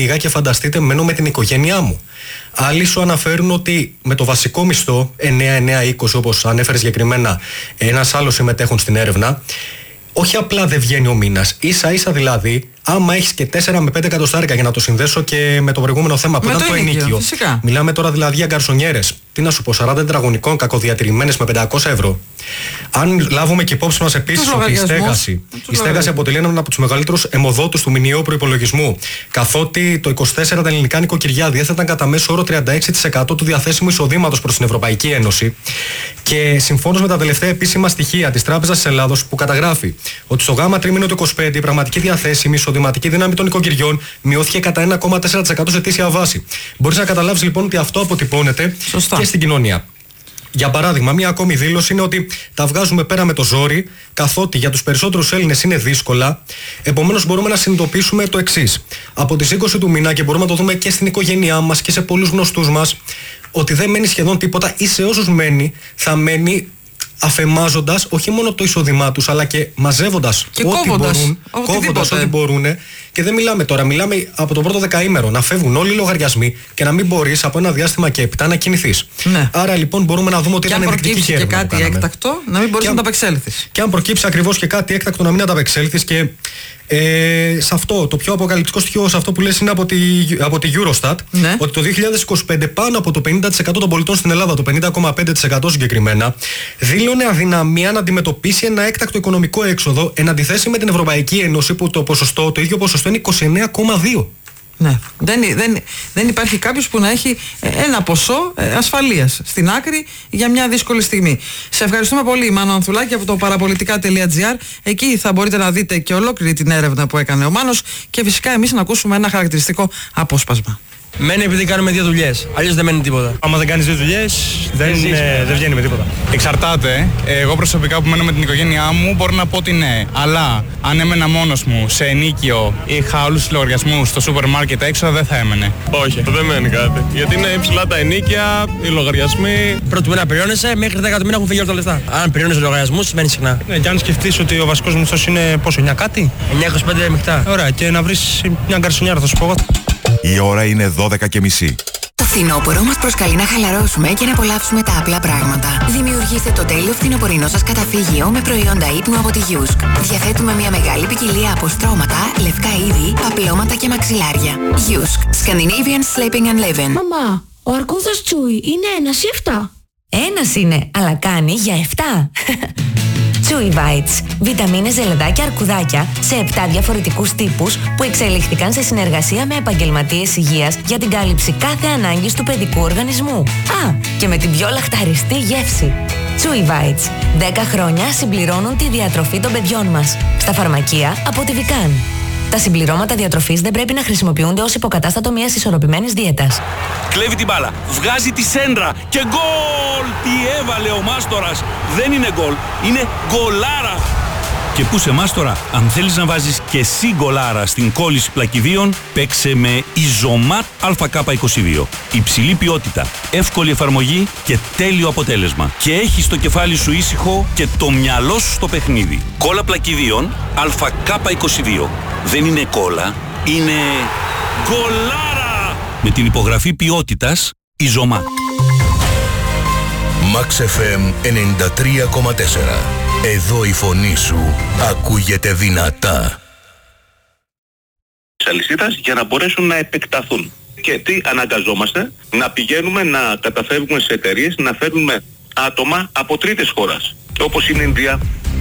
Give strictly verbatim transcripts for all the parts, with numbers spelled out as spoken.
λίγα και φανταστείτε, μένω με την οικογένειά μου. Άλλοι σου αναφέρουν ότι με το βασικό μισθό, εννέα εννέα είκοσι, όπως ανέφερε συγκεκριμένα ένας άλλος συμμετέχον στην έρευνα, όχι απλά δεν βγαίνει ο μήνας, ίσα ίσα δηλαδή, άμα έχεις και τέσσερα με πέντε εκατοστάρικα, για να το συνδέσω και με το προηγούμενο θέμα που με ήταν το το ενίκιο. Μιλάμε τώρα δηλαδή για γκαρσονιέρες. Τι να σου πω, σαράντα τετραγωνικών κακοδιατηρημένες με πεντακόσια ευρώ. Αν λάβουμε και υπόψη μας επίσης ότι η στέγαση, η στέγαση αποτελεί έναν από τους μεγαλύτερους αιμοδότους του μηνιαίου προϋπολογισμού, καθότι το είκοσι τέσσερα τα ελληνικά νοικοκυριά διέθεταν κατά μέσο όρο τριάντα έξι τοις εκατό του διαθέσιμου εισοδήματος προς την Ευρωπαϊκή Ένωση. Και συμφώνως με τα τελευταία επίσημα στοιχεία της Τράπεζας της Ελλάδος, που καταγράφει ότι στο γάμα τρίμηνο του είκοσι πέντε η πραγματική διαθέσιμη εισοδηματική δύναμη των νοικοκυριών μειώθηκε κατά ένα κόμμα τέσσερα τοις εκατό σε ετήσια βάση. Μπορείς να καταλάβεις λοιπόν ότι αυτό αποτυπώνεται Σωστά. και στην κοινωνία. Για παράδειγμα, μία ακόμη δήλωση είναι ότι τα βγάζουμε πέρα με το ζόρι, καθότι για τους περισσότερους Έλληνες είναι δύσκολα. Επομένως, μπορούμε να συνειδητοποιήσουμε το εξής. Από τις είκοσι του μήνα, και μπορούμε να το δούμε και στην οικογένειά μας και σε πολλούς γνωστούς μας, ότι δεν μένει σχεδόν τίποτα, ή σε όσους μένει, θα μένει αφεμάζοντας όχι μόνο το εισόδημά τους, αλλά και μαζεύοντας και ό,τι κόβοντας, μπορούν, κόβοντας ό,τι μπορούν. Και δεν μιλάμε τώρα, μιλάμε από το πρώτο δεκαήμερο να φεύγουν όλοι οι λογαριασμοί και να μην μπορείς από ένα διάστημα και έπειτα να κινηθείς. Ναι. Άρα λοιπόν μπορούμε να δούμε ότι και ήταν ενδεικτική και έρευνα. Και κάτι έκτακτο, να μην μπορείς να ανταπεξέλθεις. Και αν προκύψει ακριβώς και κάτι έκτακτο, να μην ανταπεξέλθεις. Και ε, σε αυτό, το πιο αποκαλυπτικό στοιχείο σε αυτό που λες είναι από τη, από τη Eurostat, ναι. ότι το δύο χιλιάδες είκοσι πέντε πάνω από το πενήντα τοις εκατό των πολιτών στην Ελλάδα, το πενήντα κόμμα πέντε τοις εκατό συγκεκριμένα, δήλωνε αδυναμία να αντιμετωπίσει ένα έκτακτο οικονομικό έξοδο, εν αντιθέσει με την Ευρωπαϊκή Ένωση, που το, ποσοστό, το ίδιο ποσοστό είναι είκοσι εννέα κόμμα δύο. Ναι. Δεν, δεν, δεν υπάρχει κάποιος που να έχει ένα ποσό ασφαλείας στην άκρη για μια δύσκολη στιγμή. Σε ευχαριστούμε πολύ, Μάνο Ανθουλάκη, από το παραπολιτικά τελεία τζι άρ. Εκεί θα μπορείτε να δείτε και ολόκληρη την έρευνα που έκανε ο Μάνος, και φυσικά εμείς να ακούσουμε ένα χαρακτηριστικό απόσπασμα. Μένει επειδή κάνουμε δύο δουλειές. Αλλιώς δεν μένει τίποτα. Άμα δεν κάνεις δύο δουλειές, δεν, ε, δεν βγαίνει με τίποτα. Εξαρτάται. Εγώ προσωπικά που μένω με την οικογένειά μου μπορώ να πω ότι ναι. Αλλά αν έμενα μόνος μου σε ενίκιο ή είχα όλους τους λογαριασμούς στο σούπερ μάρκετ έξω, δεν θα έμενε. Όχι, δεν μένει κάτι. Γιατί είναι υψηλά τα ενίκια, οι λογαριασμοί. Πρώτου μήνα πληρώνεσαι, μέχρι δέκα του μήνα έχουν φύγει όλα τα λεφτά. Αν πληρώνεις λογαριασμούς, μένει συχνά. Ναι, και αν σκεφτείς ότι ο βασικός μισθός είναι πόσο, εννιά κάτι. εννιά είκοσι πέντε μεικτά. Ωραία, και να βρεις μια γκαρσονιάρα, θα σου πω εγώ. Η ώρα είναι δώδεκα και μισή. Το φθινόπωρο μας προσκαλεί να χαλαρώσουμε και να απολαύσουμε τα απλά πράγματα. Δημιουργήστε το τέλειο φθινοπορεινό σας καταφύγιο με προϊόντα ύπνου από τη Yusk. Διαθέτουμε μια μεγάλη ποικιλία από στρώματα, λευκά είδη, παπλώματα και μαξιλάρια. Yusk. Scandinavian Sleeping and Living. Μαμά, ο αρκούδας Τσούι είναι ένας ή εφτά? Ένας είναι, αλλά κάνει για εφτά. Chewy Bites. Βιταμίνες, ζελεδάκια, αρκουδάκια σε επτά διαφορετικούς τύπους που εξελίχθηκαν σε συνεργασία με επαγγελματίες υγείας για την κάλυψη κάθε ανάγκης του παιδικού οργανισμού. Α, και με την πιο λαχταριστή γεύση. Chewy Bites. δέκα χρόνια συμπληρώνουν τη διατροφή των παιδιών μας. Στα φαρμακεία από τη Vican. Τα συμπληρώματα διατροφής δεν πρέπει να χρησιμοποιούνται ως υποκατάστατο μιας ισορροπημένης δίαιτας. Κλέβει την μπάλα, βγάζει τη σέντρα και γκολ! Τι έβαλε ο Μάστορας! Δεν είναι γκολ, είναι γκολάρα! Και πού σε Μάστορα, αν θέλεις να βάζεις και εσύ γκολάρα στην κόλληση πλακιδίων, παίξε με Ιζωμάτ Α Κ είκοσι δύο. Υψηλή ποιότητα, εύκολη εφαρμογή και τέλειο αποτέλεσμα. Και έχεις το κεφάλι σου ήσυχο και το μυαλό σου στο παιχνίδι. Κόλλα πλακιδίων Α Κ είκοσι δύο. Δεν είναι κόλλα, είναι γκολάρα! Με την υπογραφή ποιότητας Ιζωμάτ. Max εφ εμ ενενήντα τρία κόμμα τέσσερα. Εδώ η φωνή σου ακούγεται δυνατά. Της αλυσίδας για να μπορέσουν να επεκταθούν. Και τι αναγκαζόμαστε? Να πηγαίνουμε να καταφεύγουμε σε εταιρείες, να φέρνουμε άτομα από τρίτες χώρες, όπως είναι η Ινδία.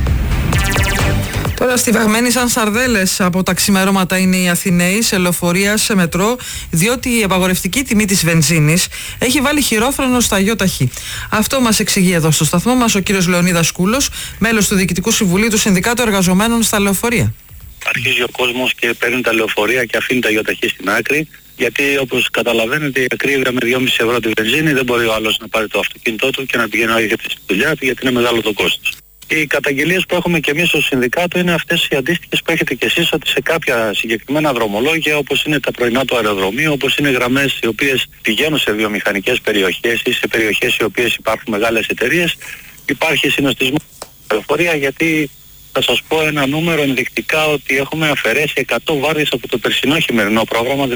Τώρα στιβαγμένοι σαν σαρδέλες από τα ξημερώματα είναι οι Αθηναίοι σε λεωφορεία, σε μετρό, διότι η απαγορευτική τιμή της βενζίνης έχει βάλει χειρόφρενο στα ΙΟΤΑΧΗ. Αυτό μας εξηγεί εδώ στο σταθμό μας ο κύριος Λεωνίδας Κούλος, μέλος του Διοικητικού Συμβουλίου του Συνδικάτου Εργαζομένων στα Λεωφορεία. Αρχίζει ο κόσμος και παίρνει τα λεωφορεία και αφήνει τα ΙΟΤΑΧΗ στην άκρη, γιατί όπως καταλαβαίνετε η ακρίβεια με δυόμισι ευρώ τη βενζίνη δεν μπορεί ο άλλος να πάρει το αυτοκίνητό του και να πηγαίνει να έρχεται στη δουλειά του, γιατί είναι μεγάλο το κόστος. Οι καταγγελίες που έχουμε και εμείς ως συνδικάτο είναι αυτές οι αντίστοιχες που έχετε και εσείς, ότι σε κάποια συγκεκριμένα δρομολόγια, όπως είναι τα πρωινά του αεροδρομίου, όπως είναι γραμμές οι οποίες πηγαίνουν σε βιομηχανικές περιοχές ή σε περιοχές οι οποίες υπάρχουν μεγάλες εταιρείες, υπάρχει συνοστισμό λεωφορεία, γιατί θα σας πω ένα νούμερο ενδεικτικά ότι έχουμε αφαιρέσει εκατό βάρδιες από το περσινό χειμερινό πρόγραμμα.